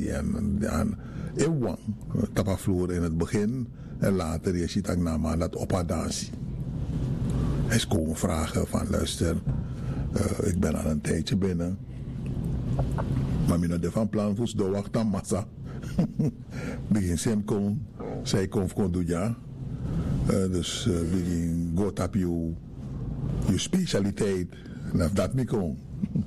operatie en eeuwang tapafloer in het begin en later je ziet ook dat operatie. Hij is komen vragen van luister, ik ben al een tijdje binnen, maar ik ben van plan voor de wacht aan massa. Begin zin kon, zij kon doen ja. Dus begin go tap je specialiteit. En dat niet kon.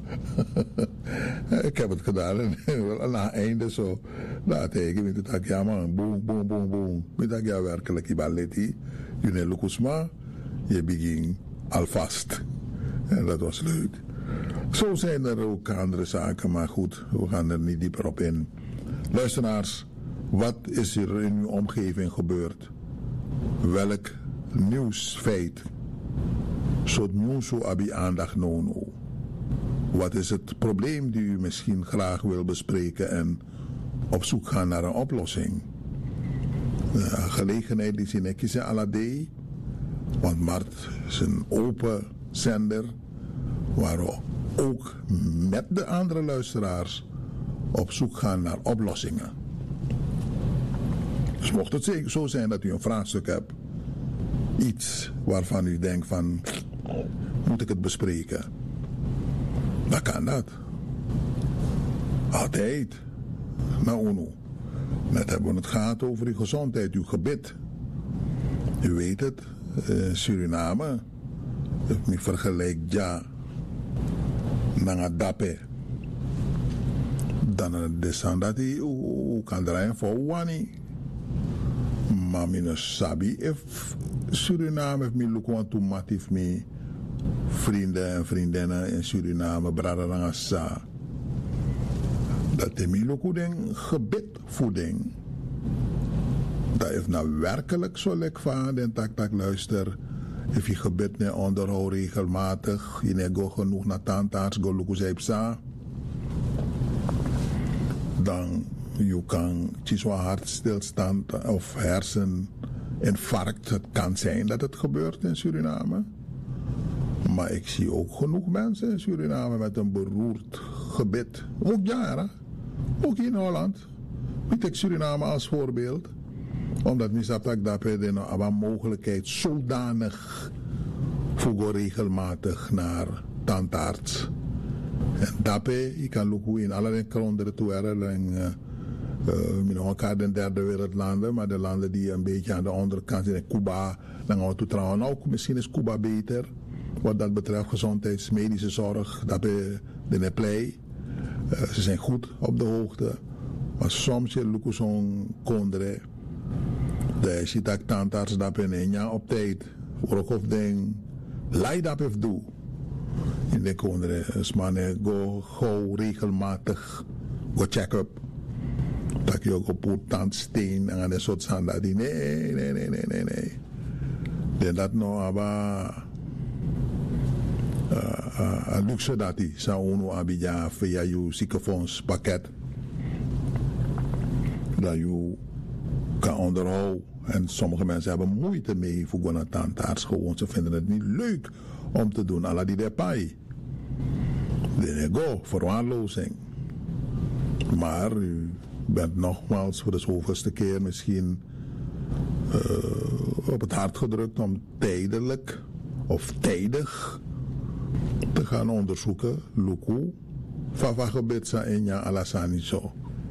Ik heb het gedaan en na het einde zo. Dat ik weet het ja man, boom, boom, boom, boom. Weet ik ja werkelijk, je balletti. Je ne lukusma, je begin alvast. En dat was leuk. Zo zijn er ook andere zaken, maar goed, we gaan er niet dieper op in. Luisteraars, wat is er in uw omgeving gebeurd? Welk nieuwsfeit? Zo nieuws abi aandacht nono. Wat is het probleem die u misschien graag wil bespreken en op zoek gaan naar een oplossing? Gelegenheid die ze kiezen alledee, want Mart is een open zender waar we ook met de andere luisteraars op zoek gaan naar oplossingen. Dus mocht het zo zijn dat u een vraagstuk hebt, iets waarvan u denkt van, moet ik het bespreken? Dan kan dat. Altijd. Nou, UNO. Net hebben we het gehad over uw gezondheid, uw gebed. U weet het, Suriname, ik vergelijk ja, naar dape. Dan descend dat hij kan draaien voor wani. Maar minus sabi, if Suriname heeft me lukwan tomatif me vrienden en vriendinnen in Suriname, braderangasa. Dat is me lukudeng gebedvoeding. Dat heeft nou werkelijk zo lekker van, den tak luister. If je gebed ne onderhoud regelmatig, je ne go genoeg naar tandarts, go lukuzeipsa. Dan je kan chiswa hartstilstand of herseninfarct. Het kan zijn dat het gebeurt in Suriname. Maar ik zie ook genoeg mensen in Suriname met een beroerd gebed. Ook jaren. Ook in Holland. Bied ik Suriname als voorbeeld. Omdat misaptak dat we de mogelijkheid zodanig voor regelmatig naar tandarts. En daarbij, je kan lukken in allerlei kronden toe en elkaar de derde wereldlanden, maar de landen die een beetje aan de andere kant zijn, Cuba, dan gaan we toe trouwen. Ook misschien is Cuba beter, wat dat betreft gezondheidsmedische zorg, dat we de play. Ze zijn goed op de hoogte, maar soms je lukken zo'n kondre. De ziet tandarts dat in ja op tijd, voor ook of ding, leid dat heeft doen. In de kondre, is mannen go regelmatig, go check-up. Dat je ook op tandsteen en dat soort zaken. Die nee. Dan dat nou aber een luxe dat die zou nu abidja via je ziekenfonds pakket. Dat je kan onderhouden. En sommige mensen hebben moeite mee voor naar tandarts. Gewoon, ze vinden het niet leuk om te doen. Alla die depai. Dan go, verwaarlozing. Maar u bent nogmaals voor de zoveelste keer misschien op het hart gedrukt om tijdelijk of tijdig te gaan onderzoeken. Luku, Fafa gebedsa en ja alasani zo.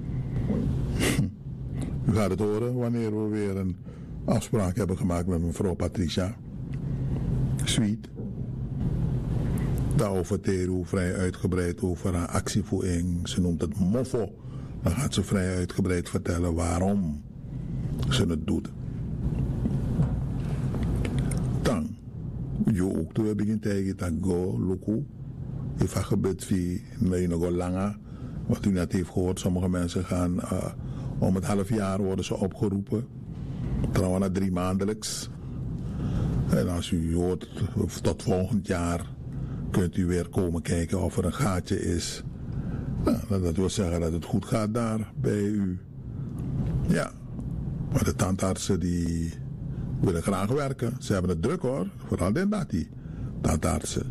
U gaat het horen wanneer we weer een afspraak hebben gemaakt met mevrouw Patricia. Sweet. Daarover Teru vrij uitgebreid over haar actievoering. Ze noemt het moffo. Dan gaat ze vrij uitgebreid vertellen waarom ze het doet. Dan, je ook toen begint tegen dat go, luku. If a gebed via nog langer. Wat u net heeft gehoord, sommige mensen gaan om het half jaar worden ze opgeroepen. Trouwens na 3 maandelijks. En als u hoort, tot volgend jaar kunt u weer komen kijken of er een gaatje is. Nou, dat wil zeggen dat het goed gaat daar bij u. Ja, maar de tandartsen die willen graag werken. Ze hebben het druk hoor, vooral de die tandartsen.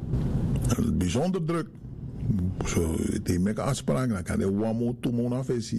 Het is bijzonder druk. Zo, die maken afspraken, dan kan je one more, 2 more afvisie.